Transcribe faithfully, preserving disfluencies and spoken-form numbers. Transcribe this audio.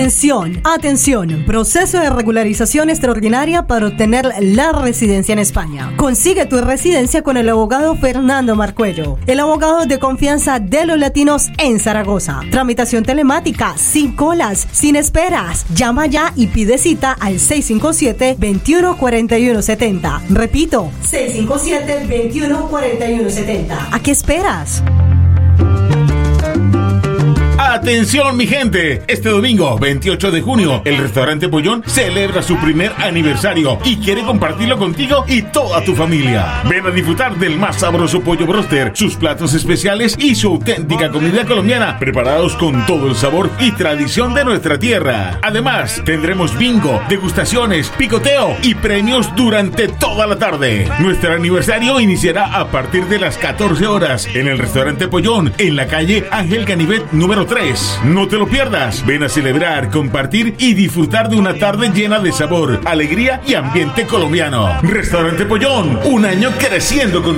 Atención, atención, proceso de regularización extraordinaria para obtener la residencia en España. Consigue tu residencia con el abogado Fernando Marcuello, el abogado de confianza de los latinos en Zaragoza. Tramitación telemática, sin colas, sin esperas. Llama ya y pide cita al seis cinco siete, veintiuno cuarenta y uno setenta. Repito, seis cinco siete, veintiuno cuarenta y uno setenta. ¿A qué esperas? Atención mi gente, este domingo veintiocho de junio el restaurante Pollón celebra su primer aniversario y quiere compartirlo contigo y toda tu familia. Ven a disfrutar del más sabroso pollo broster, sus platos especiales y su auténtica comida colombiana preparados con todo el sabor y tradición de nuestra tierra. Además tendremos bingo, degustaciones, picoteo y premios durante toda la tarde. Nuestro aniversario iniciará a partir de las catorce horas en el restaurante Pollón en la calle Ángel Ganivet número tres. No te lo pierdas. Ven a celebrar, compartir y disfrutar de una tarde llena de sabor, alegría y ambiente colombiano. Restaurante Pollón, un año creciendo con